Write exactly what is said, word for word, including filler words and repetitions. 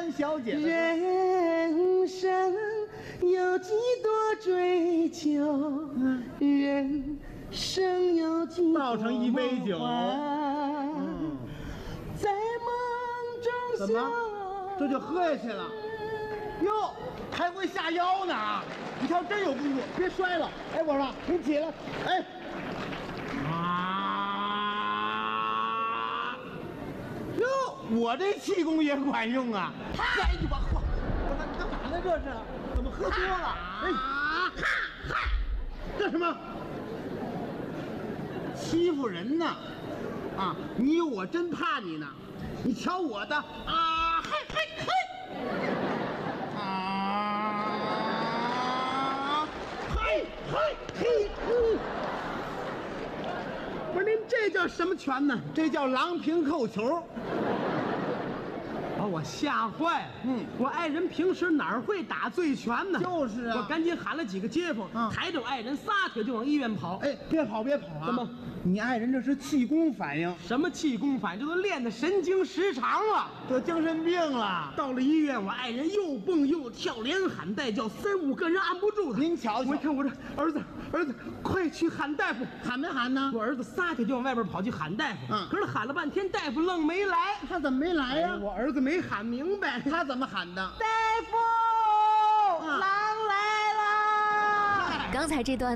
欢小姐的。 人生有几多追求？嗯、人生有几多倒上一杯酒， 嗯、在梦中怎么这就喝下去了？哟，还会下腰呢啊！你瞧，真有功夫，别摔了。哎，我说你起来，哎，啊，哟，我这气功也管用啊！哎呦我嚯，我说你干嘛呢？这是怎么喝多了？哎，这什么？欺负人呢？啊，你有我真怕你呢！你瞧我的啊，嘿嘿嘿！啊，嘿嘿嘿，嗯，不是您这叫什么拳呢？这叫郎平扣球。 把我吓坏了。 嗯， 我爱人平时哪儿会打醉拳呢？ 就是啊， 我赶紧喊了几个街坊， 嗯、 抬着我爱人撒腿就往医院跑。 哎，别跑别跑啊！ 怎么？ 你爱人这是气功反应？ 什么气功反应？这都练的神经失常了， 得精神病了。 到了医院，我爱人又蹦又跳，连喊带叫，三五个人按不住他。 您瞧瞧， 我一看我这儿子，儿子，快去喊大夫！ 喊没喊呢？ 我儿子撒腿就往外边跑去喊大夫。 嗯， 可是喊了半天，大夫愣没来。 他怎么没来呀、啊哎？ 我儿子没喊明白， 他怎么喊的？ 大夫，狼来了！ 刚才这段